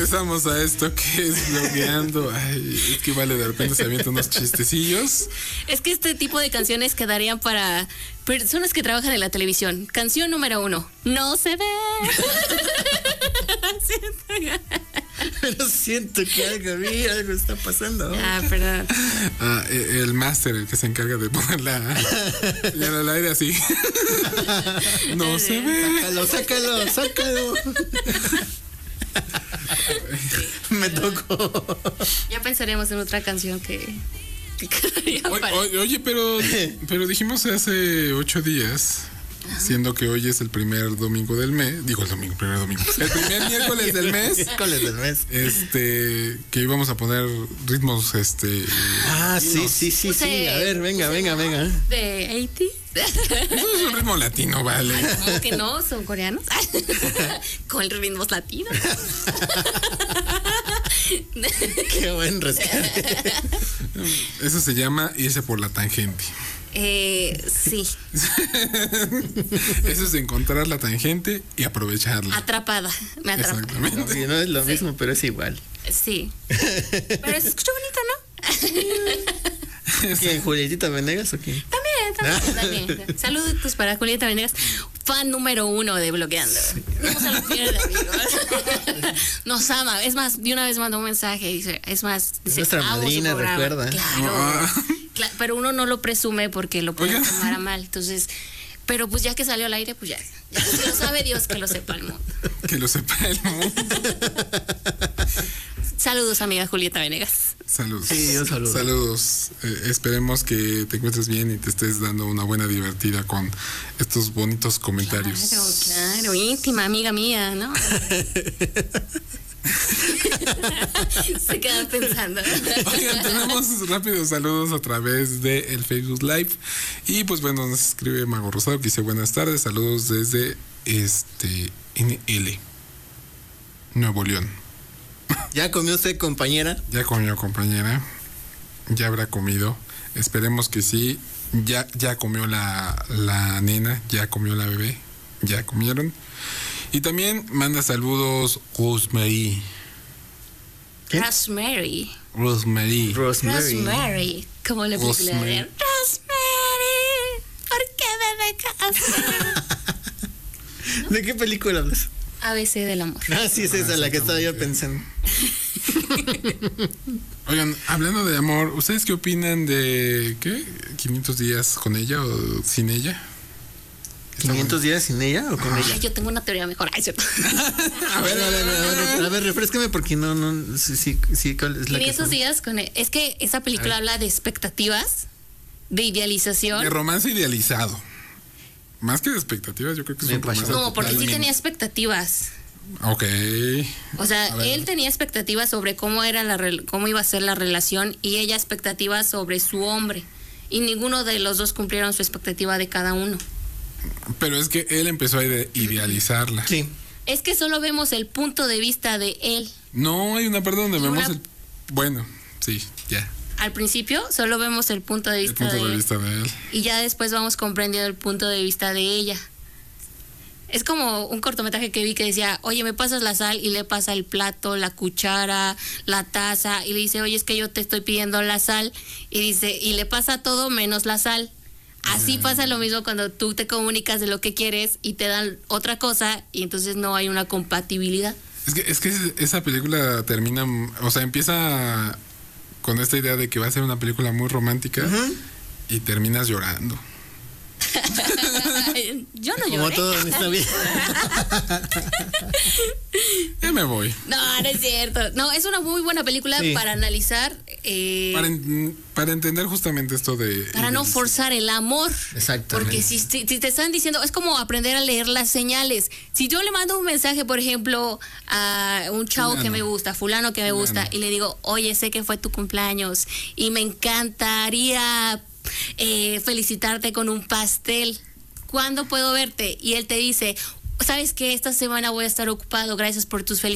Empezamos a esto que es blogueando. Ay, es que vale, de repente se avientan unos chistecillos. Es que este tipo de canciones quedarían para personas que trabajan en la televisión. Canción número 1. No se ve. Pero siento que algo está pasando. Ah, perdón. El máster, el que se encarga de ponerla ya al aire así. No se ve. Sácalo. Me tocó. Ya pensaremos en otra canción que quedaría para... Oye, pero dijimos hace 8 días, siendo que hoy es el primer domingo del mes, digo el primer domingo, el primer miércoles del mes, que íbamos a poner ritmos, Sí. A ver, venga. ¿De 80? Eso es un ritmo latino, vale. ¿Cómo que no? ¿Son coreanos? Con ritmos latinos. Qué buen rescate. Eso se llama irse por la tangente. Sí. Eso es encontrar la tangente y aprovecharla. Atrapada. Me atrapa. Exactamente. No es lo mismo, pero es igual. Sí. Pero se escucha bonito, ¿no? ¿Quién? ¿Julietita Venegas o quién? También. Saludos para Julieta Venegas, fan número 1 de Blogueando. No se lo pierde, amigos. Nos ama. Es más, de una vez mandó un mensaje. Dice, nuestra madrina, recuerda. Claro. Pero uno no lo presume porque lo puede tomar a mal. Entonces, pero pues ya que salió al aire, pues ya si lo sabe Dios, que lo sepa el mundo. Que lo sepa el mundo. Saludos, amiga Julieta Venegas. Saludos. Sí, un saludo. Saludos. Esperemos que te encuentres bien y te estés dando una buena divertida con estos bonitos comentarios. Claro, íntima, amiga mía, ¿no? Se quedan pensando. Oigan, tenemos rápidos saludos a través de el Facebook Live. Y pues bueno, nos escribe Mago Rosado que dice buenas tardes, saludos desde NL, Nuevo León. ¿Ya comió usted, compañera? Ya comió, compañera. Ya habrá comido. Esperemos que sí. Ya comió la nena, ya comió la bebé. Ya comieron. Y también manda saludos Rosemary. ¿Qué? Rosemary. Como la película de Rosemary, ¿por qué me dejas? ¿De qué película hablas? ABC del amor. Ah, sí, es esa la que estaba yo pensando. Oigan, hablando de amor, ¿ustedes qué opinan de qué? ¿500 días con ella o sin ella? ¿500 días sin ella o con ella? Yo tengo una teoría mejor. Ay, ¿cierto? A ver, refrescame porque no, sí, ¿cuál es la 500 días con ella. Es que esa película habla de expectativas, de idealización. De romance idealizado. Más que de expectativas, yo creo que es un romance. No, porque sí totalmente. tenía expectativas. Ok. O sea, él tenía expectativas sobre cómo iba a ser la relación y ella expectativas sobre su hombre. Y ninguno de los dos cumplieron su expectativa de cada uno. Pero es que él empezó a idealizarla. Sí. Es que solo vemos el punto de vista de él. No, hay una parte donde vemos el... Bueno, sí, ya. Al principio solo vemos el punto de vista, de él. Y ya después vamos comprendiendo el punto de vista de ella. Es como un cortometraje que vi que decía, oye, me pasas la sal, y le pasa el plato, la cuchara, la taza, y le dice, oye, es que yo te estoy pidiendo la sal, y dice, y le pasa todo menos la sal. Así pasa lo mismo cuando tú te comunicas de lo que quieres y te dan otra cosa y entonces no hay una compatibilidad. Es que esa película termina, o sea, empieza con esta idea de que va a ser una película muy romántica y terminas llorando. Yo no lloré. Como todo en esta vida. Ya me voy. No es cierto. No, es una muy buena película para analizar. Para entender justamente esto de... Para no forzar el amor. Exactamente. Porque si te están diciendo, es como aprender a leer las señales. Si yo le mando un mensaje, por ejemplo, a un chavo que me gusta, fulano que me gusta, y le digo, oye, sé que fue tu cumpleaños y me encantaría felicitarte con un pastel. ¿Cuándo puedo verte? Y él te dice, ¿sabes qué? Esta semana voy a estar ocupado, gracias por tus felicidades.